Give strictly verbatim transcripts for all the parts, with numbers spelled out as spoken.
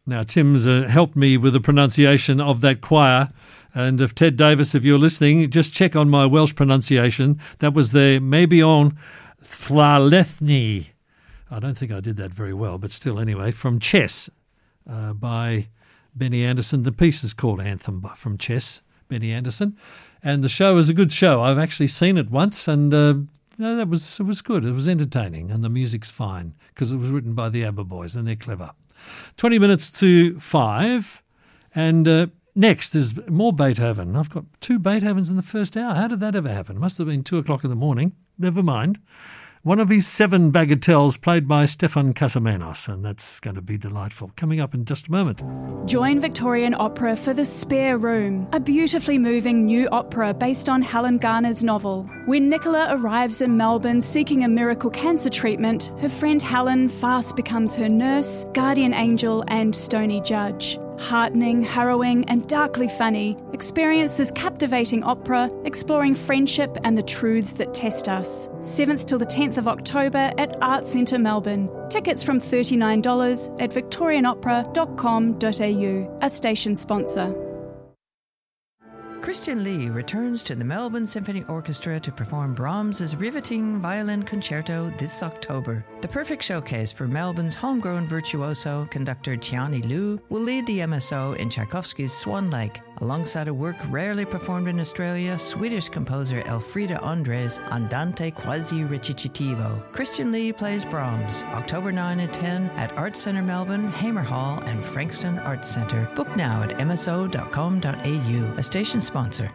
Now, Tim's uh, helped me with the pronunciation of that choir. And if Ted Davis, if you're listening, just check on my Welsh pronunciation. That was the Meibion Llanelli. I don't think I did that very well, but still anyway, from Chess uh, by Benny Anderson. The piece is called Anthem by, from Chess, Benny Anderson. And the show is a good show. I've actually seen it once, and uh, no, that was it was good. It was entertaining, and the music's fine because it was written by the ABBA Boys, and they're clever. twenty minutes to five, and uh, next is more Beethoven. I've got two Beethovens in the first hour. How did that ever happen? It must have been two o'clock in the morning. Never mind. One of his seven bagatelles played by Stefan Casamenos, and that's going to be delightful. Coming up in just a moment. Join Victorian Opera for The Spare Room, a beautifully moving new opera based on Helen Garner's novel. When Nicola arrives in Melbourne seeking a miracle cancer treatment, her friend Helen fast becomes her nurse, guardian angel and stony judge. Heartening, harrowing and darkly funny, experience this captivating opera exploring friendship and the truths that test us. seventh till the tenth of October at Arts Centre Melbourne. Tickets from thirty-nine dollars at victorian opera dot com dot a u, a station sponsor. Christian Lee returns to the Melbourne Symphony Orchestra to perform Brahms' riveting violin concerto this October. The perfect showcase for Melbourne's homegrown virtuoso, conductor Tiani Liu will lead the M S O in Tchaikovsky's Swan Lake, alongside a work rarely performed in Australia, Swedish composer Elfrida Andres' Andante quasi recitativo. Christian Lee plays Brahms, October ninth and tenth at Arts Centre Melbourne, Hamer Hall and Frankston Arts Centre. Book now at m s o dot com dot a u, a station sponsor.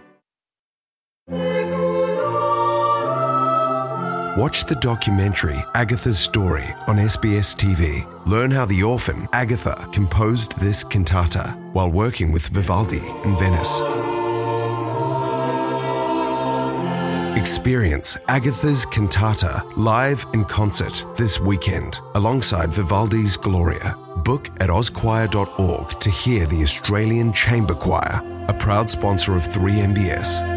Watch the documentary Agatha's Story on S B S T V. Learn how the orphan Agatha composed this cantata while working with Vivaldi in Venice. Experience Agatha's cantata live in concert this weekend alongside Vivaldi's Gloria. Book at oz choir dot org to hear the Australian Chamber Choir, a proud sponsor of three M B S.